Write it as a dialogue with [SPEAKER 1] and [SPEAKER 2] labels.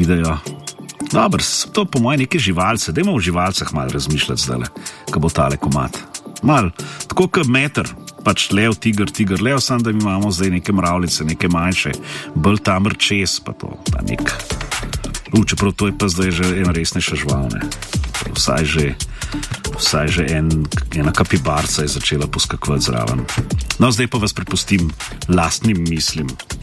[SPEAKER 1] pridejo. Dobro, to po moje neke živalce, dajmo v živalcah malo razmišljati zdaj, ko bo tale komad. Mal, tako kot meter, pač lev, tiger, lev, sam da mi imamo zdaj neke mravljice, neke manjše, bolj tam čez, pa to, pa nek. Čeprav to je pa zdaj že en resnejša žival, ne. Vsaj že ena kapibarca je začela poskakovati zraven. No, zdaj pa vas prepustim lastnim mislim.